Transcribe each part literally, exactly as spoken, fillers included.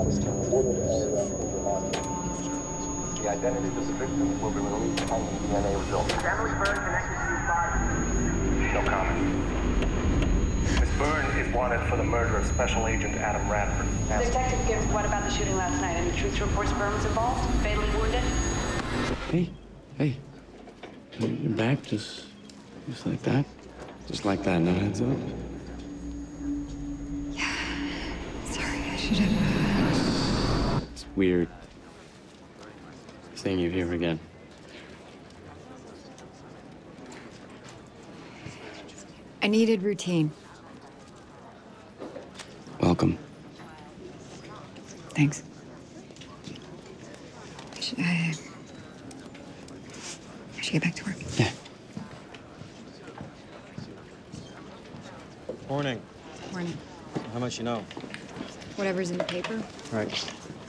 The identities of the victims will be released pending D N A results. Emily Byrne connected to you five. No comment. Miss Byrne is wanted for the murder of Special Agent Adam Radford. Detective Gibbs, what about the shooting last night? Any truth reports Byrne was involved? Fatally wounded? Hey, hey. You're back just, just like that? Just like that, no heads up? Yeah. Sorry, I should have... It's weird seeing you here again. I needed routine. Welcome. Thanks. I should, I, I should get back to work. Yeah. Morning. Morning. How much you know? Whatever's in the paper. Right.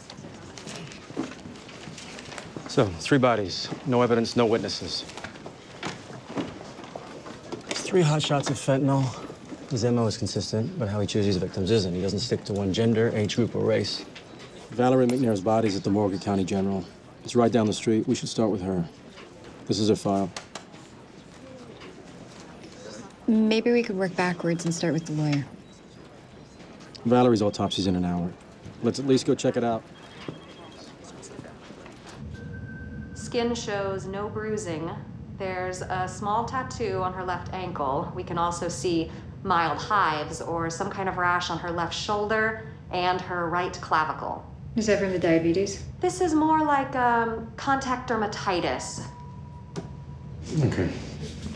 So, three bodies. No evidence, no witnesses. Three hot shots of fentanyl. His M O is consistent, but how he chooses victims isn't. He doesn't stick to one gender, age group, or race. Valerie McNair's body's at the morgue at County General. It's right down the street. We should start with her. This is her file. Maybe we could work backwards and start with the lawyer. Valerie's autopsy's in an hour. Let's at least go check it out. Skin shows no bruising. There's a small tattoo on her left ankle. We can also see mild hives or some kind of rash on her left shoulder and her right clavicle. Is that from the diabetes? This is more like um, contact dermatitis. Okay.